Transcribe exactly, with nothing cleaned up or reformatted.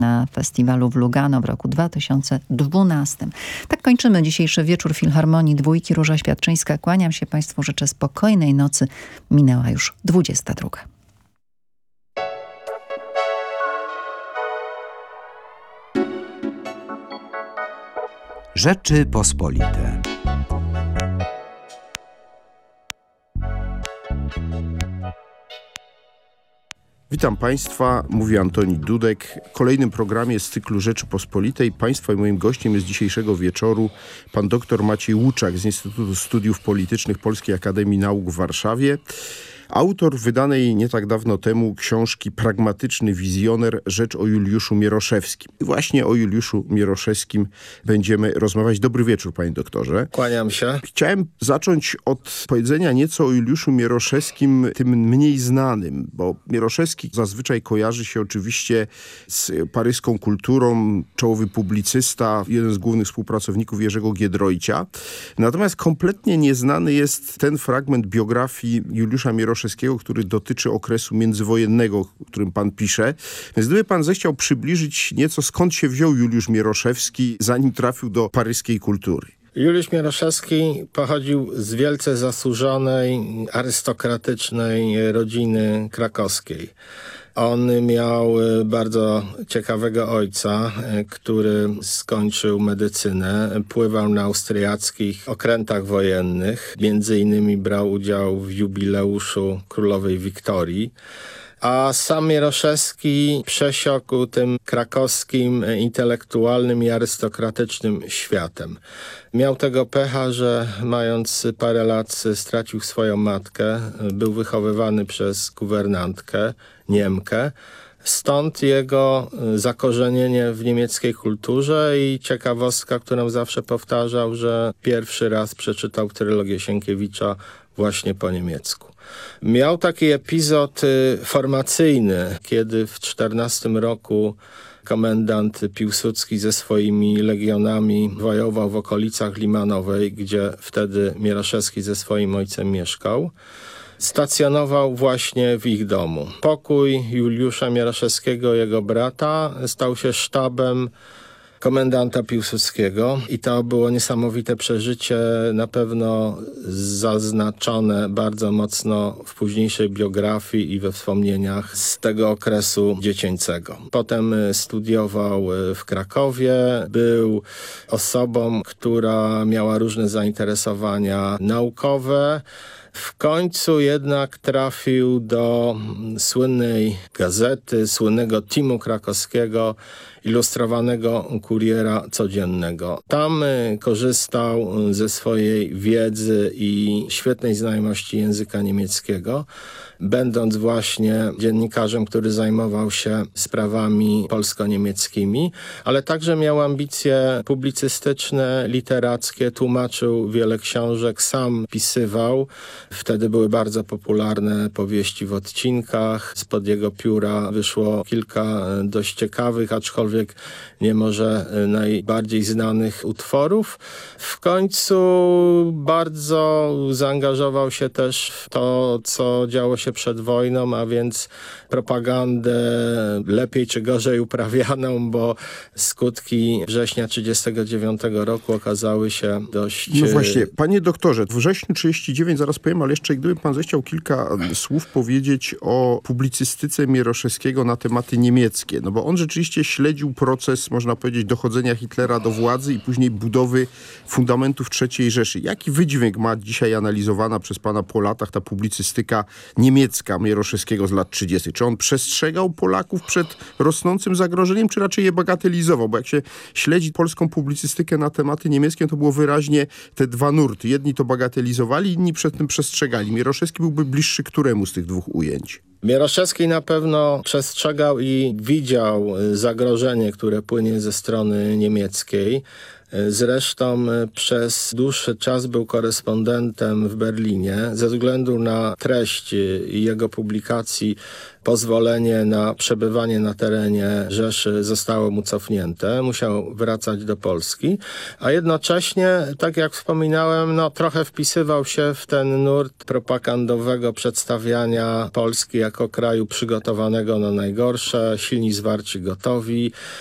na festiwalu w Lugano w roku dwa tysiące dwunastym. Tak kończymy dzisiejszy wieczór Filharmonii Dwójki. Róża Świadczyńska. Kłaniam się Państwu, życzę spokojnej nocy. Minęła już dwudziesta druga. Rzeczypospolite. Witam Państwa, mówi Antoni Dudek. W kolejnym programie z cyklu Rzeczypospolitej Państwa i moim gościem jest dzisiejszego wieczoru pan dr Maciej Łuczak z Instytutu Studiów Politycznych Polskiej Akademii Nauk w Warszawie. Autor wydanej nie tak dawno temu książki Pragmatyczny wizjoner. Rzecz o Juliuszu Mieroszewskim. I właśnie o Juliuszu Mieroszewskim będziemy rozmawiać. Dobry wieczór, panie doktorze. Kłaniam się. Chciałem zacząć od powiedzenia nieco o Juliuszu Mieroszewskim, tym mniej znanym, bo Mieroszewski zazwyczaj kojarzy się oczywiście z paryską kulturą, czołowy publicysta, jeden z głównych współpracowników Jerzego Giedroycia. Natomiast kompletnie nieznany jest ten fragment biografii Juliusza Mieroszewskiego, który dotyczy okresu międzywojennego, o którym pan pisze. Więc gdyby pan zechciał przybliżyć nieco, skąd się wziął Juliusz Mieroszewski, zanim trafił do paryskiej kultury. Juliusz Mieroszewski pochodził z wielce zasłużonej, arystokratycznej rodziny krakowskiej. On miał bardzo ciekawego ojca, który skończył medycynę, pływał na austriackich okrętach wojennych, między innymi brał udział w jubileuszu królowej Wiktorii. A sam Mieroszewski przesiąkł tym krakowskim, intelektualnym i arystokratycznym światem. Miał tego pecha, że mając parę lat stracił swoją matkę, był wychowywany przez guwernantkę, Niemkę. Stąd jego zakorzenienie w niemieckiej kulturze i ciekawostka, którą zawsze powtarzał, że pierwszy raz przeczytał trylogię Sienkiewicza właśnie po niemiecku. Miał taki epizod formacyjny, kiedy w czternastym roku komendant Piłsudski ze swoimi legionami wojował w okolicach Limanowej, gdzie wtedy Mieroszewski ze swoim ojcem mieszkał. Stacjonował właśnie w ich domu. Pokój Juliusza Mieroszewskiego, jego brata, stał się sztabem komendanta Piłsudskiego i to było niesamowite przeżycie, na pewno zaznaczone bardzo mocno w późniejszej biografii i we wspomnieniach z tego okresu dziecięcego. Potem studiował w Krakowie, był osobą, która miała różne zainteresowania naukowe. W końcu jednak trafił do słynnej gazety, słynnego Timu Krakowskiego, ilustrowanego kuriera codziennego. Tam korzystał ze swojej wiedzy i świetnej znajomości języka niemieckiego, będąc właśnie dziennikarzem, który zajmował się sprawami polsko-niemieckimi, ale także miał ambicje publicystyczne, literackie, tłumaczył wiele książek, sam pisywał. Wtedy były bardzo popularne powieści w odcinkach. Spod jego pióra wyszło kilka dość ciekawych, aczkolwiek nie może najbardziej znanych utworów. W końcu bardzo zaangażował się też w to, co działo się przed wojną, a więc propagandę lepiej czy gorzej uprawianą, bo skutki września trzydziestego dziewiątego roku okazały się dość... No właśnie, panie doktorze, w wrześniu trzydziestego dziewiątego zaraz powiem, ale jeszcze gdyby pan zechciał kilka słów powiedzieć o publicystyce Mieroszewskiego na tematy niemieckie, no bo on rzeczywiście śledził proces, można powiedzieć, dochodzenia Hitlera do władzy i później budowy fundamentów trzeciej Rzeszy. Jaki wydźwięk ma dzisiaj analizowana przez pana po latach ta publicystyka niemiecka Mieroszewskiego z lat trzydziestych? Czy on przestrzegał Polaków przed rosnącym zagrożeniem, czy raczej je bagatelizował? Bo jak się śledzi polską publicystykę na tematy niemieckie, to było wyraźnie te dwa nurty. Jedni to bagatelizowali, inni przed tym przestrzegali. Mieroszewski byłby bliższy któremu z tych dwóch ujęć? Mieroszewski na pewno przestrzegał i widział zagrożenie, które płynie ze strony niemieckiej. Zresztą przez dłuższy czas był korespondentem w Berlinie. Ze względu na treść jego publikacji pozwolenie na przebywanie na terenie Rzeszy zostało mu cofnięte. Musiał wracać do Polski, a jednocześnie, tak jak wspominałem, no, trochę wpisywał się w ten nurt propagandowego przedstawiania Polski jako kraju przygotowanego na najgorsze, silni, zwarci, gotowi.